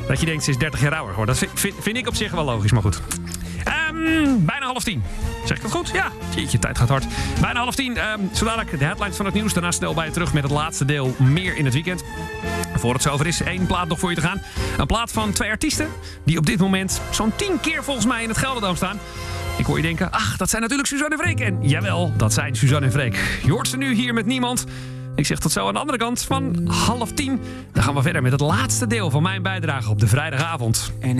Dat je denkt, ze is 30 jaar ouder geworden. Dat vind ik op zich wel logisch, maar goed. Bijna 9:30. Zeg ik dat goed? Ja, jeetje, tijd gaat hard. Bijna 9:30. Zo dadelijk de headlines van het nieuws. Daarna snel bij je terug met het laatste deel meer in het weekend. Voor het zover is, 1 plaat nog voor je te gaan. Een plaat van 2 artiesten die op dit moment zo'n 10 keer volgens mij in het Gelderdoom staan. Ik hoor je denken, ach, dat zijn natuurlijk Suzanne en Freek. En jawel, dat zijn Suzanne en Freek. Je hoort ze nu hier met Niemand. Ik zeg tot zo aan de andere kant van 9:30. Dan gaan we verder met het laatste deel van mijn bijdrage op de vrijdagavond.